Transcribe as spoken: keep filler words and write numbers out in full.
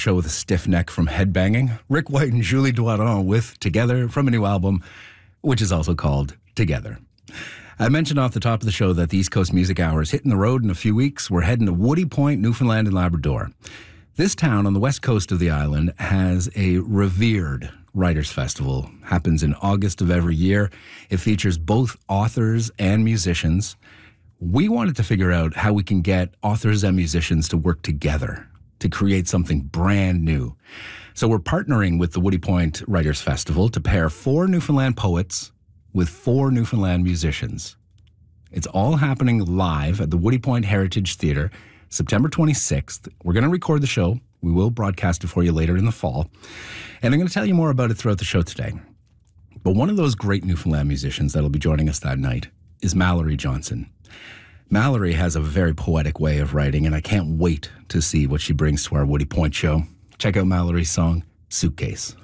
show with a stiff neck from headbanging. Rick White and Julie Doiron with Together from a new album, which is also called Together. I mentioned off the top of the show that the East Coast Music Hour is hitting the road in a few weeks. We're heading to Woody Point, Newfoundland and Labrador. This town on the west coast of the island has a revered Writers' Festival. Happens in August of every year. It features both authors and musicians. We wanted to figure out how we can get authors and musicians to work together to create something brand new. So we're partnering with the Woody Point Writers' Festival to pair four Newfoundland poets with four Newfoundland musicians. It's all happening live at the Woody Point Heritage Theatre, September twenty-sixth. We're going to record the show. We will broadcast it for you later in the fall. And I'm going to tell you more about it throughout the show today. But one of those great Newfoundland musicians that'll be joining us that night is Mallory Johnson. Mallory has a very poetic way of writing, and I can't wait to see what she brings to our Woody Point show. Check out Mallory's song, Suitcase.